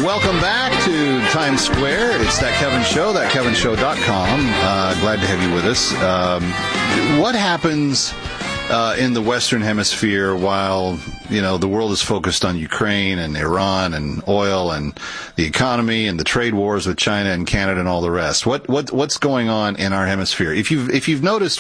welcome back to Times Square. It's That Kevin Show, thatkevinshow.com. Glad to have you with us. What happens in the Western Hemisphere while, the world is focused on Ukraine and Iran and oil and the economy and the trade wars with China and Canada and all the rest? What's going on in our hemisphere? If you've noticed,